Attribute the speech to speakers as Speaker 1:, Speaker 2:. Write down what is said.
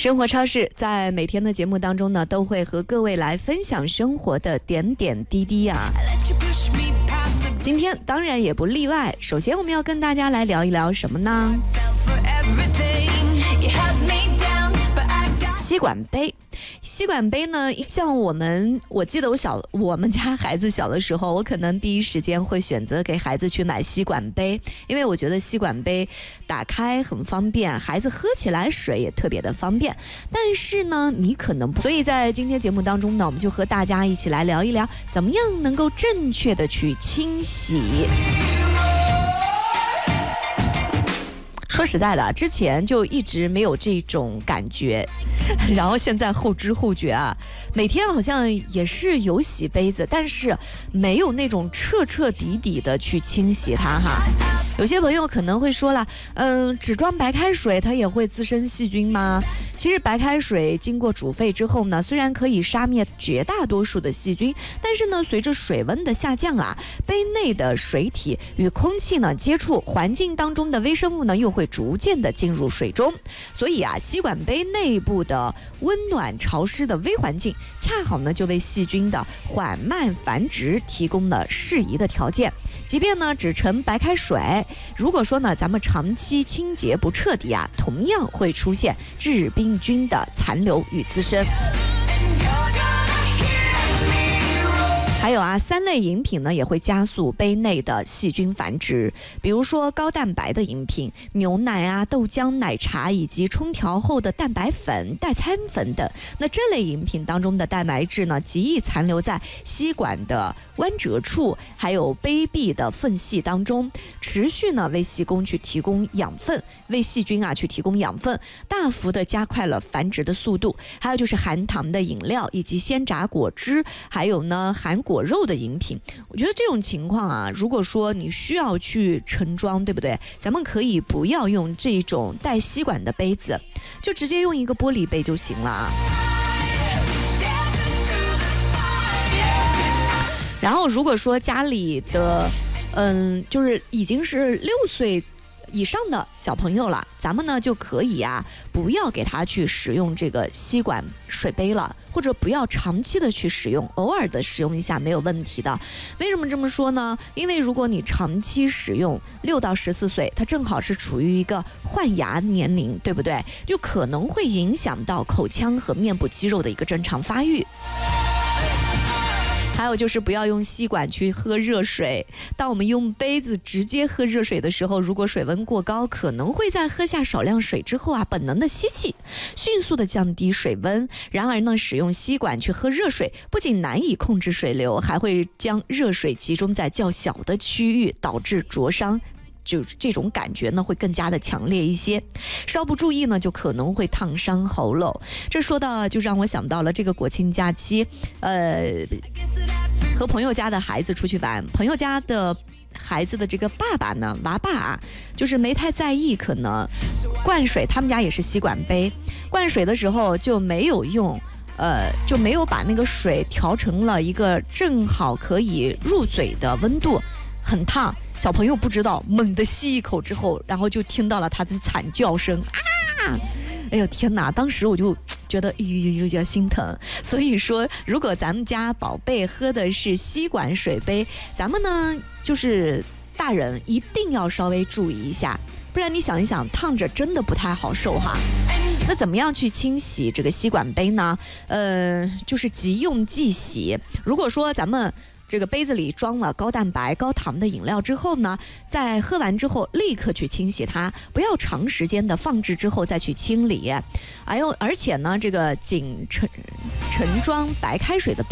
Speaker 1: 生活超市在每天的节目当中呢，都会和各位来分享生活的点点滴滴啊。今天当然也不例外，首先我们要跟大家来聊一聊什么呢？吸管杯。吸管杯呢，像我记得我们家孩子小的时候，我可能第一时间会选择给孩子去买吸管杯，因为我觉得吸管杯打开很方便，孩子喝起来水也特别的方便。但是呢，你可能不，所以在今天节目当中呢，我们就和大家一起来聊一聊，怎么样能够正确的去清洗。说实在的，之前就一直没有这种感觉，然后现在后知后觉啊，每天好像也是有洗杯子，但是没有那种彻彻底底的去清洗它哈。有些朋友可能会说了，只装白开水它也会滋生细菌吗？其实白开水经过煮沸之后呢，虽然可以杀灭绝大多数的细菌，但是呢，随着水温的下降啊，杯内的水体与空气呢接触，环境当中的微生物呢又会逐渐的进入水中，所以啊，吸管杯内部的温暖潮湿的微环境，恰好呢就为细菌的缓慢繁殖提供了适宜的条件。即便呢只盛白开水，如果说呢咱们长期清洁不彻底啊，同样会出现致病菌的残留与滋生。还有啊，3类饮品呢也会加速杯内的细菌繁殖，比如说高蛋白的饮品，牛奶啊、豆浆、奶茶以及冲调后的蛋白粉、代餐粉等。那这类饮品当中的蛋白质呢，极易残留在吸管的弯折处，还有杯壁的缝隙当中，持续呢为细菌去提供养分，为细菌啊去提供养分，大幅的加快了繁殖的速度。还有就是含糖的饮料以及鲜榨果汁，还有呢含果肉的饮品，我觉得这种情况啊，如果说你需要去盛装，对不对？咱们可以不要用这种带吸管的杯子，就直接用一个玻璃杯就行了啊。然后如果说家里的就是已经是6岁以上的小朋友了，咱们呢就可以啊，不要给他去使用这个吸管水杯了，或者不要长期的去使用，偶尔的使用一下没有问题的。为什么这么说呢？因为如果你长期使用，6到14岁，它正好是处于一个换牙年龄，对不对？就可能会影响到口腔和面部肌肉的一个正常发育。还有就是不要用吸管去喝热水，当我们用杯子直接喝热水的时候，如果水温过高，可能会在喝下少量水之后啊，本能的吸气，迅速的降低水温。然而呢，使用吸管去喝热水，不仅难以控制水流，还会将热水集中在较小的区域，导致灼伤。就这种感觉呢会更加的强烈一些，稍不注意呢就可能会烫伤喉咙。这说到就让我想到了这个国庆假期，和朋友家的孩子出去玩，朋友家的孩子的这个爸爸呢，娃爸啊，就是没太在意，可能灌水，他们家也是吸管杯，灌水的时候就没有用。就没有把那个水调成了一个正好可以入嘴的温度，很烫。小朋友不知道，猛地吸一口之后，然后就听到了他的惨叫声啊！哎呦天哪！当时我就觉得有点心疼。所以说，如果咱们家宝贝喝的是吸管水杯，咱们呢就是大人一定要稍微注意一下，不然你想一想，烫着真的不太好受哈。那怎么样去清洗这个吸管杯呢？就是即用即洗。如果说咱们这个杯子里装了高蛋白、高糖的饮料之后呢，在喝完之后立刻去清洗它，不要长时间的放置之后再去清理。而且呢，这个仅盛装白开水的杯